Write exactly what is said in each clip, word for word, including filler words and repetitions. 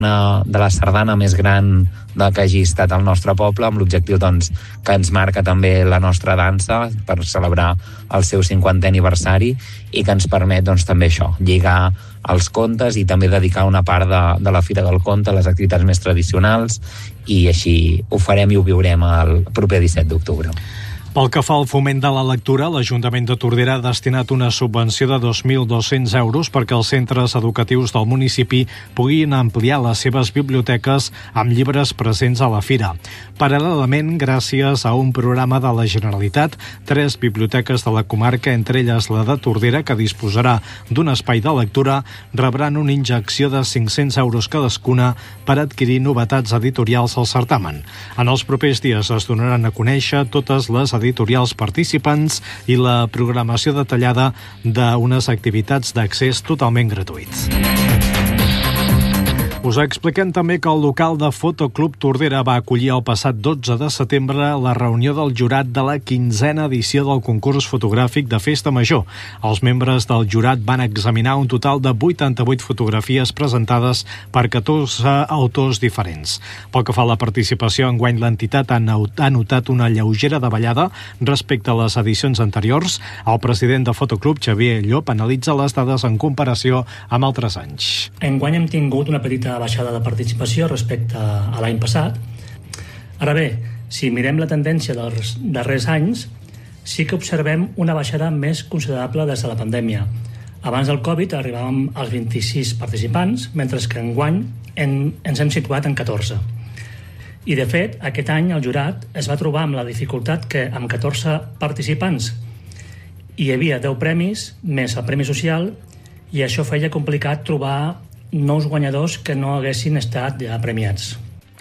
una de la sardana més gran del que hagi estat al nostre poble, amb l'objectiu doncs, que ens marca també la nostra dansa per celebrar el seu cinquantè aniversari i que ens permet doncs, també això, lligar els contes i també dedicar una part de, de la Fira del Conte a les activitats més tradicionals, i així ho farem i ho viurem el proper disset d'octubre. Pel que fa al foment de la lectura, l'Ajuntament de Tordera ha destinat una subvenció de dos mil dos-cents euros perquè els centres educatius del municipi puguin ampliar les seves biblioteques amb llibres presents a la fira. Paral·lelament, gràcies a un programa de la Generalitat, tres biblioteques de la comarca, entre elles la de Tordera, que disposarà d'un espai de lectura, rebran una injecció de cinc-cents euros cadascuna per adquirir novetats editorials al certamen. En els propers dies es donaran a conèixer totes les editorials participants i la programació detallada d'unes activitats d'accés totalment gratuïts. Us expliquem també que el local de Fotoclub Tordera va acollir el passat dotze de setembre la reunió del jurat de la quinzena edició del concurs fotogràfic de Festa Major. Els membres del jurat van examinar un total de vuitanta-vuit fotografies presentades per catorze autors diferents. Pel que fa a la participació, enguany l'entitat ha notat una lleugera davallada respecte a les edicions anteriors. El president de Fotoclub, Xavier Llop, analitza les dades en comparació amb altres anys. Enguany hem tingut una petita baixada de participació respecte a l'any passat. Ara bé, si mirem la tendència dels darrers anys, sí que observem una baixada més considerable des de la pandèmia. Abans del Covid arribàvem als vint-i-sis participants, mentre que enguany en, ens hem situat en catorze. I de fet, aquest any el jurat es va trobar amb la dificultat que amb catorze participants hi havia deu premis, més el premi social, i això feia complicat trobar nous guanyadors que no haguessin estat ja premiats.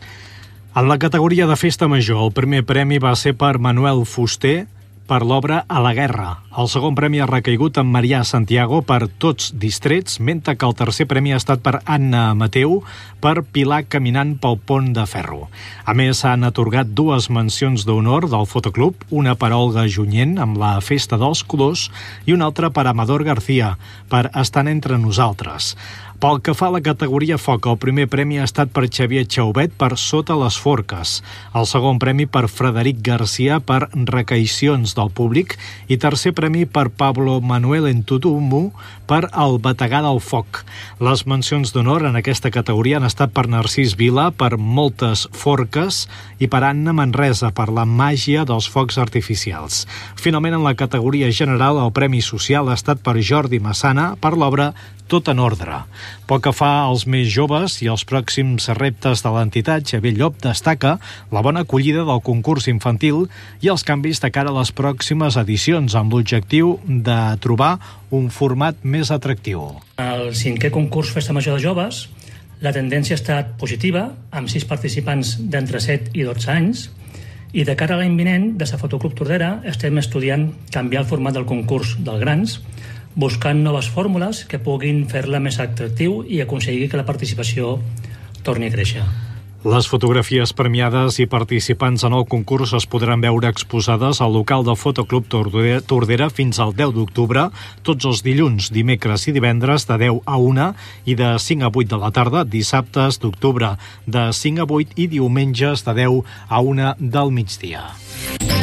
En la categoria de Festa Major, el primer premi va ser per Manuel Fuster per l'obra A la guerra. El segon premi ha recaigut en Marià Santiago per Tots distrets, mentre que el tercer premi ha estat per Anna Mateu per Pilar caminant pel pont de ferro. A més, s'han atorgat dues mencions d'honor del Fotoclub, una per Olga Junyent amb la Festa dels Colors i una altra per Amador García per Estan entre nosaltres. Pel que fa a la categoria Foc, el primer premi ha estat per Xavier Chauvet per Sota les forques, el segon premi per Frederic Garcia per Recaïcions del públic i tercer premi per Pablo Manuel Entutumu per El bategar del foc. Les mencions d'honor en aquesta categoria han estat per Narcís Vila per Moltes forques i per Anna Manresa per La màgia dels focs artificials. Finalment, en la categoria general, el premi social ha estat per Jordi Massana per l'obra Tot en ordre. Pel que fa als més joves i els pròxims reptes de l'entitat, Xavier Llop destaca la bona acollida del concurs infantil i els canvis de cara a les pròximes edicions, amb l'objectiu de trobar un format més atractiu. El cinquè concurs Festa Major de Joves, la tendència ha estat positiva, amb sis participants d'entre set i dotze anys, i de cara a l'any vinent, des de Fotoclub Tordera, estem estudiant canviar el format del concurs dels grans, buscant noves fórmules que puguin fer-la més atractiu i aconseguir que la participació torni a créixer. Les fotografies premiades i participants en el concurs es podran veure exposades al local del Fotoclub Tordera fins al deu d'octubre, tots els dilluns, dimecres i divendres de deu a una i de cinc a vuit de la tarda, dissabtes d'octubre de cinc a vuit i diumenges de deu a una del migdia.